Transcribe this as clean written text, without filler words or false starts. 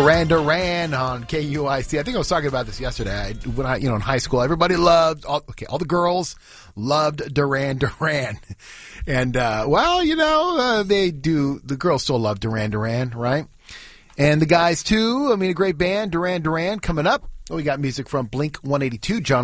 Duran Duran on KUIC. I think I was talking about this yesterday. When I, in high school, everybody loved, all the girls loved Duran Duran. And, the girls still love Duran Duran, right? And the guys, too. I mean, a great band, Duran Duran, coming up. We got music from Blink-182, John